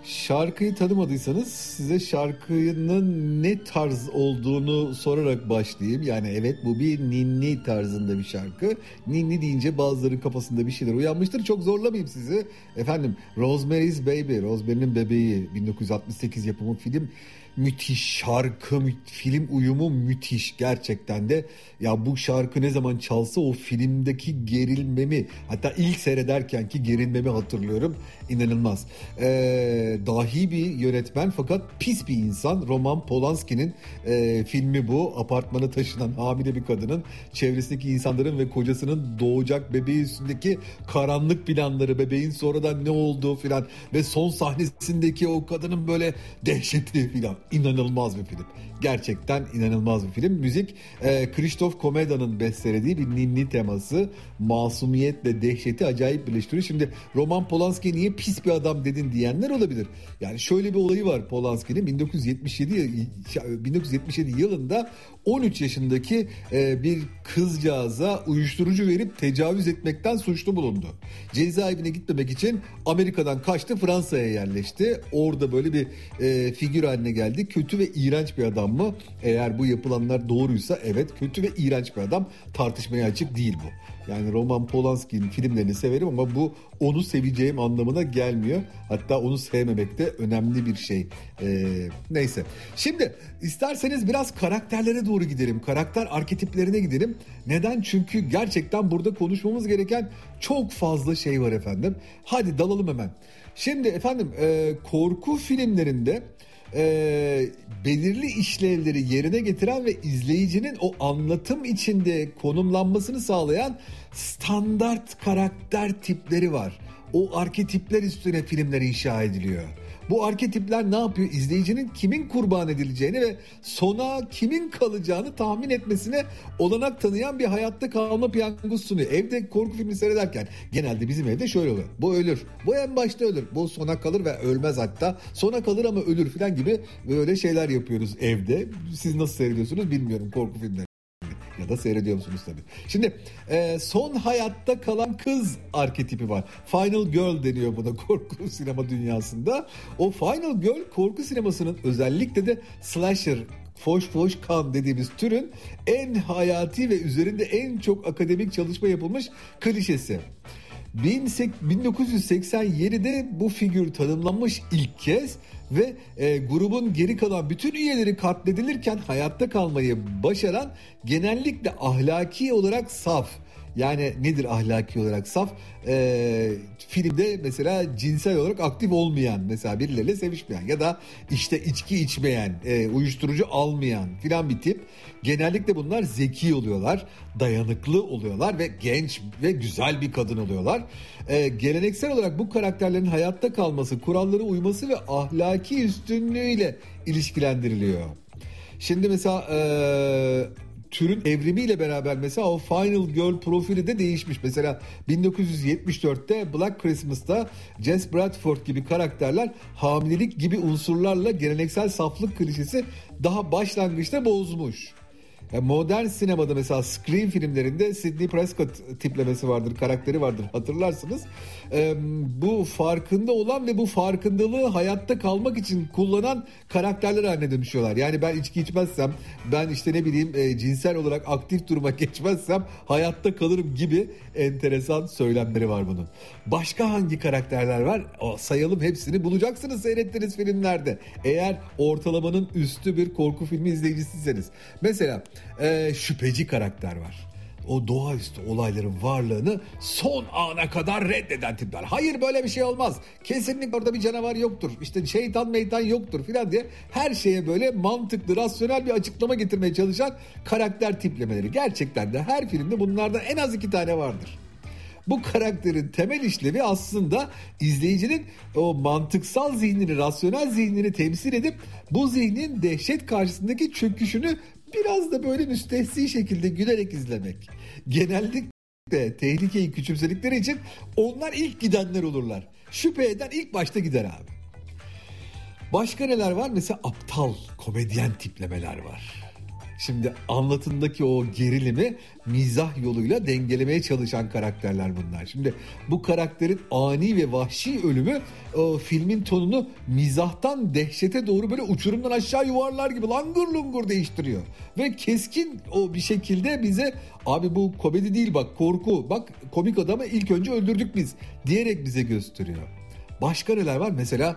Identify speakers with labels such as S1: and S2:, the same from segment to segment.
S1: Şarkıyı tanımadıysanız size şarkının ne tarz olduğunu sorarak başlayayım. Yani evet, bu bir ninni tarzında bir şarkı. Ninni deyince bazıları kafasında bir şeyler uyanmıştır. Çok zorlamayayım sizi. Efendim, Rosemary's Baby, Rosemary'nin Bebeği, 1968 yapımı film. Müthiş şarkı, film uyumu müthiş gerçekten de. Ya bu şarkı ne zaman çalsa o filmdeki gerilmemi, hatta ilk seyrederken ki gerilmemi hatırlıyorum. İnanılmaz. Dahi bir yönetmen fakat pis bir insan. Roman Polanski'nin filmi bu. Apartmana taşınan hamile bir kadının çevresindeki insanların ve kocasının doğacak bebeği üstündeki karanlık planları, bebeğin sonradan ne olduğu filan ve son sahnesindeki o kadının böyle dehşeti filan. İnanılmaz bir film. Gerçekten inanılmaz bir film. Müzik Krzysztof Komeda'nın bestelediği bir ninni teması. Masumiyetle dehşeti acayip birleştiriyor. Şimdi Roman Polanski niye pis bir adam dedin diyenler olabilir. Yani şöyle bir olayı var Polanski'nin. 1977 yılında 13 yaşındaki bir kızcağıza uyuşturucu verip tecavüz etmekten suçlu bulundu. Cezaevine gitmemek için Amerika'dan kaçtı, Fransa'ya yerleşti. Orada böyle bir figür haline geldi. Kötü ve iğrenç bir adam mı? Eğer bu yapılanlar doğruysa evet, kötü ve iğrenç bir adam. Tartışmaya açık değil bu. Yani Roman Polanski'nin filmlerini severim ama bu onu seveceğim anlamına gelmiyor. Hatta onu sevmemek de önemli bir şey. Neyse. Şimdi isterseniz biraz karakterlere doğru gidelim. Karakter arketiplerine gidelim. Neden? Çünkü gerçekten burada konuşmamız gereken çok fazla şey var efendim. Hadi dalalım hemen. Şimdi efendim korku filmlerinde belirli işlevleri yerine getiren ve izleyicinin o anlatım içinde konumlanmasını sağlayan standart karakter tipleri var. O arketipler üstüne filmler inşa ediliyor. Bu arketipler ne yapıyor? İzleyicinin kimin kurban edileceğini ve sona kimin kalacağını tahmin etmesine olanak tanıyan bir hayatta kalma piyangosu sunuyor. Evde korku filmi seyrederken genelde bizim evde şöyle oluyor. Bu ölür. Bu en başta ölür. Bu sona kalır ve ölmez hatta. Sona kalır ama ölür falan gibi böyle şeyler yapıyoruz evde. Siz nasıl seyrediyorsunuz bilmiyorum korku filmleri. Ya da seyrediyor musunuz tabii. Şimdi son hayatta kalan kız arketipi var. Final Girl deniyor buna korku sinema dünyasında. O Final Girl korku sinemasının özellikle de slasher, foş foş kan dediğimiz türün en hayati ve üzerinde en çok akademik çalışma yapılmış klişesi. 1987'de bu figür tanımlanmış ilk kez ve grubun geri kalan bütün üyeleri katledilirken hayatta kalmayı başaran, genellikle ahlaki olarak saf. Yani nedir ahlaki olarak saf? Filmde mesela cinsel olarak aktif olmayan, mesela birileriyle sevişmeyen ya da işte içki içmeyen, uyuşturucu almayan filan bir tip. Genellikle bunlar zeki oluyorlar, dayanıklı oluyorlar ve genç ve güzel bir kadın oluyorlar. Geleneksel olarak bu karakterlerin hayatta kalması, kurallara uyması ve ahlaki üstünlüğüyle ilişkilendiriliyor. Şimdi mesela türün evrimiyle beraber mesela o Final Girl profili de değişmiş. Mesela 1974'te Black Christmas'ta Jess Bradford gibi karakterler hamilelik gibi unsurlarla geleneksel saflık klişesi daha başlangıçta bozmuş. Modern sinemada mesela Scream filmlerinde Sidney Prescott tiplemesi vardır, karakteri vardır, hatırlarsınız. Bu farkında olan ve bu farkındalığı hayatta kalmak için kullanan karakterler haline dönüşüyorlar. Yani ben içki içmezsem, ben işte ne bileyim cinsel olarak aktif duruma geçmezsem hayatta kalırım gibi enteresan söylemleri var bunun. Başka hangi karakterler var? Sayalım, hepsini bulacaksınız seyrettiğiniz filmlerde. Eğer ortalamanın üstü bir korku filmi izleyicisiyseniz. Mesela şüpheci karakter var. O doğaüstü olayların varlığını son ana kadar reddeden tipler. Hayır, böyle bir şey olmaz. Kesinlikle orada bir canavar yoktur. İşte şeytan meytan yoktur filan diye her şeye böyle mantıklı, rasyonel bir açıklama getirmeye çalışan karakter tiplemeleri. Gerçekten de her filmde bunlardan en az 2 tane vardır. Bu karakterin temel işlevi aslında izleyicinin o mantıksal zihnini, rasyonel zihnini temsil edip bu zihnin dehşet karşısındaki çöküşünü biraz da böyle müstehsi şekilde gülerek izlemek. Genellikle tehlikeyi küçümsedikleri için onlar ilk gidenler olurlar. Şüphe eden ilk başta gider abi. Başka neler var? Mesela aptal, komedyen tiplemeler var. Şimdi anlatımdaki o gerilimi mizah yoluyla dengelemeye çalışan karakterler bunlar. Şimdi bu karakterin ani ve vahşi ölümü o filmin tonunu mizahtan dehşete doğru böyle uçurumdan aşağı yuvarlar gibi langur lungur değiştiriyor. Ve keskin o bir şekilde bize abi bu komedi değil bak korku, bak komik adamı ilk önce öldürdük biz diyerek bize gösteriyor. Başka neler var? Mesela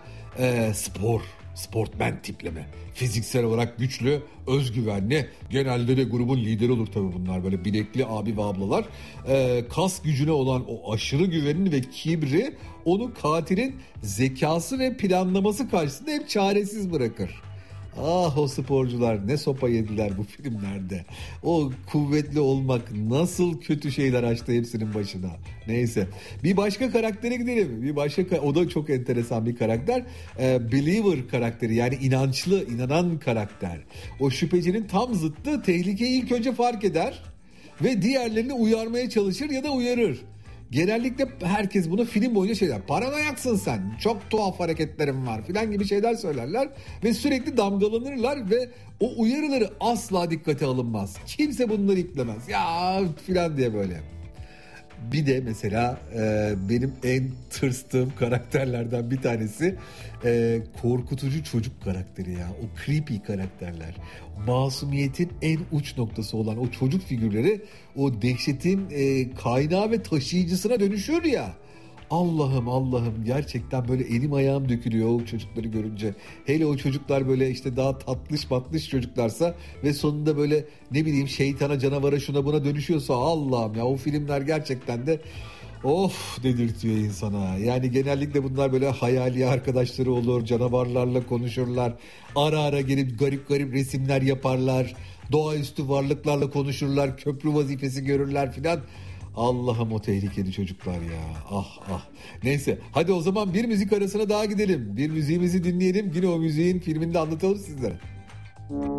S1: sportman tipleme. Fiziksel olarak güçlü, özgüvenli. Genelde de grubun lideri olur tabii bunlar. Böyle bilekli abi ve ablalar. Kas gücüne olan o aşırı güveni ve kibri onu katilin zekası ve planlaması karşısında hep çaresiz bırakır. Ah o sporcular ne sopa yediler bu filmlerde. O kuvvetli olmak nasıl kötü şeyler açtı hepsinin başına. Neyse. Bir başka karaktere gidelim. O da çok enteresan bir karakter. Believer karakteri, yani inançlı, inanan karakter. O şüphecinin tam zıttı, tehlikeyi ilk önce fark eder ve diğerlerini uyarmaya çalışır ya da uyarır. Genellikle herkes bunu film boyunca şeyler, paranoyaksın sen, çok tuhaf hareketlerin var filan gibi şeyler söylerler ve sürekli damgalanırlar ve o uyarıları asla dikkate alınmaz. Kimse bunları iplemez ya filan diye böyle. Bir de mesela benim en tırstığım karakterlerden bir tanesi korkutucu çocuk karakteri ya. O creepy karakterler. Masumiyetin en uç noktası olan o çocuk figürleri o dehşetin kaynağı ve taşıyıcısına dönüşüyor ya. Allah'ım gerçekten böyle elim ayağım dökülüyor o çocukları görünce. Hele o çocuklar böyle işte daha tatlış çocuklarsa ve sonunda böyle ne bileyim şeytana, canavara, şuna buna dönüşüyorsa Allah'ım ya, o filmler gerçekten de of dedirtiyor insana. Yani genellikle bunlar böyle hayali arkadaşları olur, canavarlarla konuşurlar. Ara ara gelip garip resimler yaparlar. Doğaüstü varlıklarla konuşurlar, köprü vazifesi görürler filan. Allah'ım o tehlikeli çocuklar ya. Ah. Neyse hadi o zaman bir müzik arasına daha gidelim. Bir müziğimizi dinleyelim. Yine o müziğin filmini de anlatalım sizlere.